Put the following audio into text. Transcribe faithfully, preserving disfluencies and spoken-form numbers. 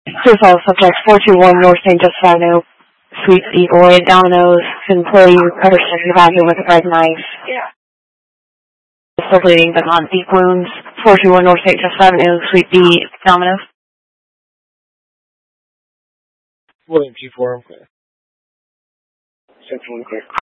Here's all subjects four two one North Saint Joseph Avenue, Suite B, Lloyd, Domino's, employee recovered from Avenue with a red knife. Yeah. Still bleeding, but not deep wounds. four two one North Saint Joseph Avenue, Suite B, Domino's. William G four, I'm clear. Central and clear.